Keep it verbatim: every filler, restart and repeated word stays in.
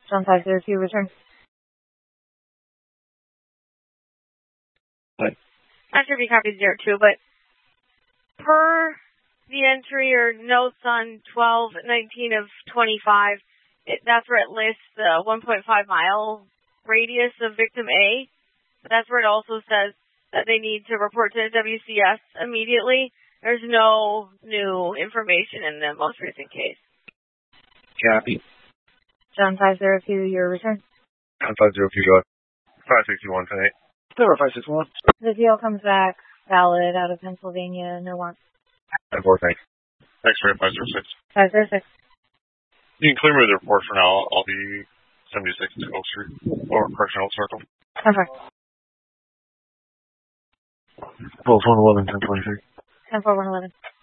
John five zero two, return. Hi. That should be copy zero two, but per the entry or notes on twelve nineteen of twenty-five, it, that's where it lists the one point five mile radius of victim A. But that's where it also says that they need to report to W C S immediately. There's no new information in the most recent case. Copy. John five zero two, your return. John five zero two, go ahead. five sixty-one tonight. Zero five six one. The deal comes back valid out of Pennsylvania, no warrant. ten four, thanks. X-ray five zero six. five zero six. You can clear me the report for now. I'll be seventy-six to Oak Street or Correctional Circle. ten four. Both one eleven, ten twenty-three. ten four, one eleven.